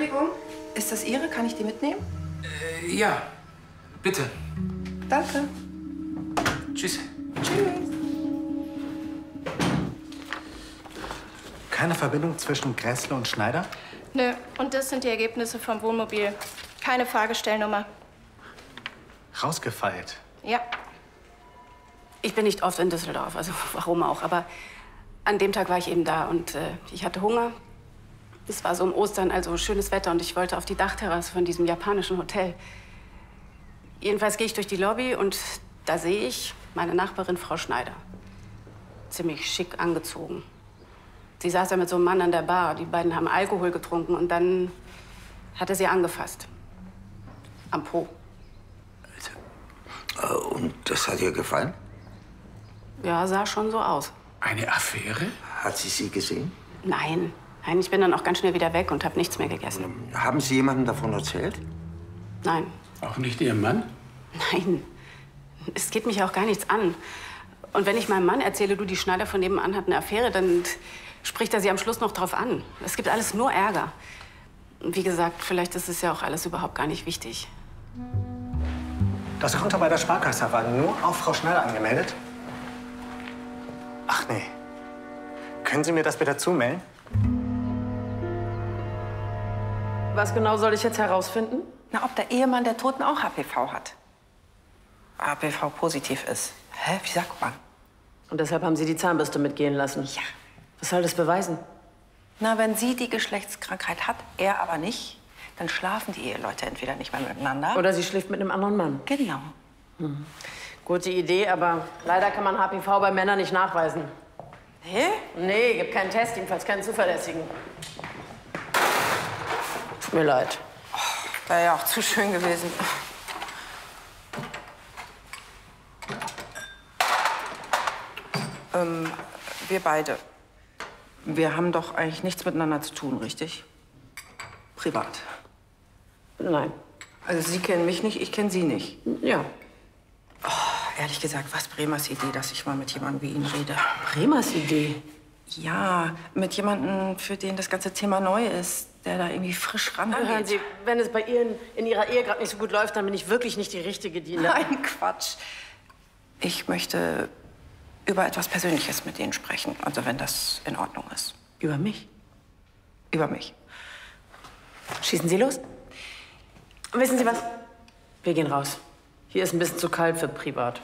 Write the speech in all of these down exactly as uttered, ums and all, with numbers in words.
Entschuldigung, ist das Ihre? Kann ich die mitnehmen? Äh, ja, bitte. Danke. Tschüss. Tschüss. Keine Verbindung zwischen Grässle und Schneider? Nö, und das sind die Ergebnisse vom Wohnmobil. Keine Fahrgestellnummer. Rausgefeilt. Ja. Ich bin nicht oft in Düsseldorf, also warum auch. Aber an dem Tag war ich eben da und äh, ich hatte Hunger. Es war so um Ostern, also schönes Wetter und ich wollte auf die Dachterrasse von diesem japanischen Hotel. Jedenfalls gehe ich durch die Lobby und da sehe ich meine Nachbarin Frau Schneider. Ziemlich schick angezogen. Sie saß da mit so einem Mann an der Bar. Die beiden haben Alkohol getrunken und dann hat er sie angefasst. Am Po. Und das hat ihr gefallen? Ja, sah schon so aus. Eine Affäre? Hat sie sie gesehen? Nein. Nein, ich bin dann auch ganz schnell wieder weg und habe nichts mehr gegessen. Haben Sie jemandem davon erzählt? Nein. Auch nicht Ihrem Mann? Nein. Es geht mich auch gar nichts an. Und wenn ich meinem Mann erzähle, du, die Schneider von nebenan hat eine Affäre, dann spricht er sie am Schluss noch drauf an. Es gibt alles nur Ärger. Und wie gesagt, vielleicht ist es ja auch alles überhaupt gar nicht wichtig. Das Konto bei der Sparkasse war nur auf Frau Schneider angemeldet? Ach nee. Können Sie mir das bitte zumelden? Was genau soll ich jetzt herausfinden? Na, ob der Ehemann der Toten auch H P V hat. H P V positiv ist. Hä? Wie sagt man? Und deshalb haben Sie die Zahnbürste mitgehen lassen? Ja. Was soll das beweisen? Na, wenn sie die Geschlechtskrankheit hat, er aber nicht, dann schlafen die Eheleute entweder nicht mehr miteinander. Oder sie schläft mit einem anderen Mann. Genau. Hm. Gute Idee, aber leider kann man H P V bei Männern nicht nachweisen. Nee? Nee, gibt keinen Test, jedenfalls keinen zuverlässigen. Tut mir leid. Oh, wäre ja auch zu schön gewesen. ähm, wir beide. Wir haben doch eigentlich nichts miteinander zu tun, richtig? Privat. Nein. Also Sie kennen mich nicht, ich kenne Sie nicht. Ja. Oh, ehrlich gesagt, was Bremers Idee, dass ich mal mit jemandem wie Ihnen rede. Bremers Idee? Ja, mit jemandem, für den das ganze Thema neu ist, der da irgendwie frisch rangeht. Hören Sie, wenn es bei Ihnen in Ihrer Ehe gerade nicht so gut läuft, dann bin ich wirklich nicht die Richtige, die... Nein, Quatsch. Ich möchte über etwas Persönliches mit Ihnen sprechen, also wenn das in Ordnung ist. Über mich? Über mich. Schießen Sie los? Wissen Sie was? Wir gehen raus. Hier ist ein bisschen zu kalt für privat.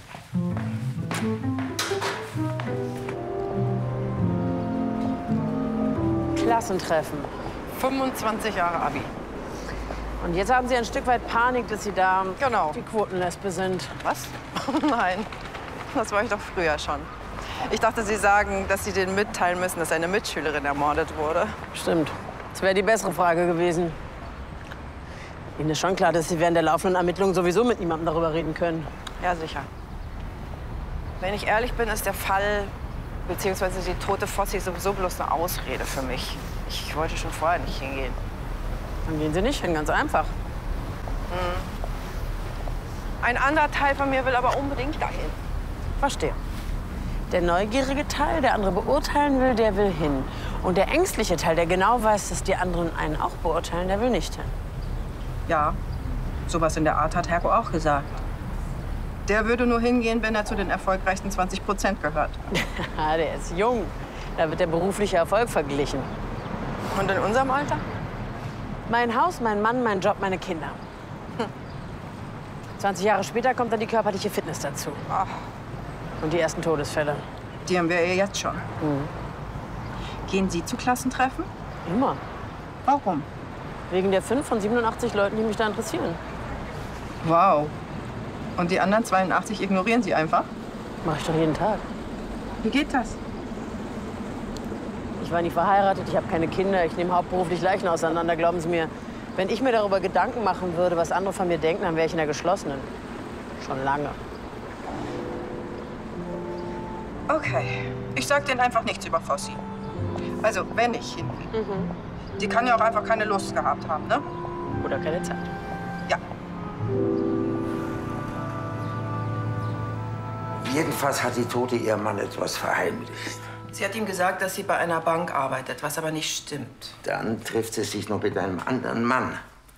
Klassentreffen. fünfundzwanzig Jahre Abi. Und jetzt haben Sie ein Stück weit Panik, dass Sie da genau. die Quotenlesbe sind. Was? Nein, das war ich doch früher schon. Ich dachte, Sie sagen, dass Sie denen mitteilen müssen, dass eine Mitschülerin ermordet wurde. Stimmt. Das wäre die bessere Frage gewesen. Ihnen ist schon klar, dass Sie während der laufenden Ermittlungen sowieso mit niemandem darüber reden können. Ja, sicher. Wenn ich ehrlich bin, ist der Fall, beziehungsweise die tote Fossi sowieso bloß eine Ausrede für mich. Ich wollte schon vorher nicht hingehen. Dann gehen Sie nicht hin, ganz einfach. Hm. Ein anderer Teil von mir will aber unbedingt dahin. Verstehe. Der neugierige Teil, der andere beurteilen will, der will hin. Und der ängstliche Teil, der genau weiß, dass die anderen einen auch beurteilen, der will nicht hin. Ja, sowas in der Art hat Herko auch gesagt. Der würde nur hingehen, wenn er zu den erfolgreichsten zwanzig Prozent gehört. Der ist jung. Da wird der berufliche Erfolg verglichen. Und in unserem Alter? Mein Haus, mein Mann, mein Job, meine Kinder. Hm. zwanzig Jahre später kommt dann die körperliche Fitness dazu. Ach. Und die ersten Todesfälle. Die haben wir ja jetzt schon. Mhm. Gehen Sie zu Klassentreffen? Immer. Warum? Wegen der fünf von siebenundachtzig Leuten, die mich da interessieren. Wow. Und die anderen zweiundachtzig ignorieren Sie einfach? Mach ich doch jeden Tag. Wie geht das? Ich war nie verheiratet, ich habe keine Kinder, ich nehme hauptberuflich Leichen auseinander. Glauben Sie mir, wenn ich mir darüber Gedanken machen würde, was andere von mir denken, dann wäre ich in der geschlossenen. Schon lange. Okay. Ich sag denen einfach nichts über Fossi. Also, wenn ich hingehe. Mhm. Die kann ja auch einfach keine Lust gehabt haben, ne? Oder keine Zeit. Ja. Jedenfalls hat die Tote ihrem Mann etwas verheimlicht. Sie hat ihm gesagt, dass sie bei einer Bank arbeitet, was aber nicht stimmt. Dann trifft sie sich noch mit einem anderen Mann.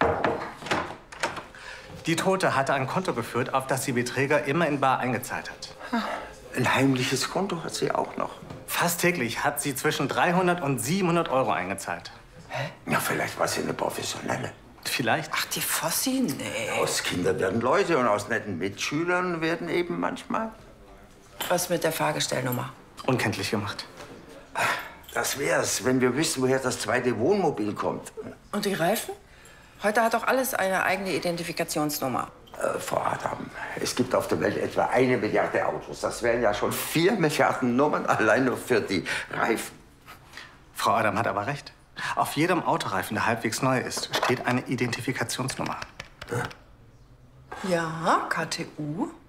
Die Tote hatte ein Konto geführt, auf das die Beträger immer in bar eingezahlt hat. Ein heimliches Konto hat sie auch noch. Fast täglich hat sie zwischen dreihundert und siebenhundert Euro eingezahlt. Hä? Ja, vielleicht war sie eine Professionelle. Vielleicht. Ach, die Fossi? Nee. Aus Kindern werden Leute und aus netten Mitschülern werden eben manchmal. Was mit der Fahrgestellnummer? Unkenntlich gemacht. Das wär's, wenn wir wüssten, woher das zweite Wohnmobil kommt. Und die Reifen? Heute hat doch alles eine eigene Identifikationsnummer. Äh, Frau Adam, es gibt auf der Welt etwa eine Milliarde Autos. Das wären ja schon vier Milliarden Nummern allein nur für die Reifen. Frau Adam hat aber recht. Auf jedem Autoreifen, der halbwegs neu ist, steht eine Identifikationsnummer. Ja, K T U.